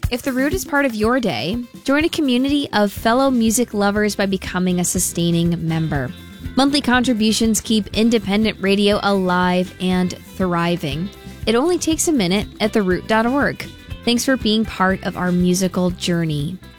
If The Root is part of your day, join a community of fellow music lovers by becoming a sustaining member. Monthly contributions keep independent radio alive and thriving. It only takes a minute at theroot.org. Thanks for being part of our musical journey.